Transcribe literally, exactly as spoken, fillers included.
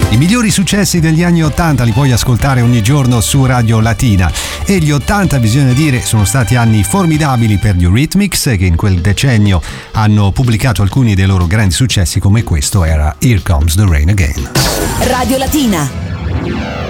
I migliori successi degli anni ottanta li puoi ascoltare ogni giorno su Radio Latina, e gli ottanta, bisogna dire, sono stati anni formidabili per gli Eurythmics, che in quel decennio hanno pubblicato alcuni dei loro grandi successi, come questo era Here Comes the Rain Again. Radio Latina.